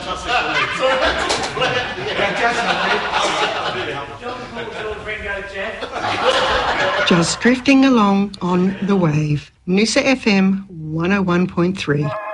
Just drifting along on the wave. Noosa FM 101.3.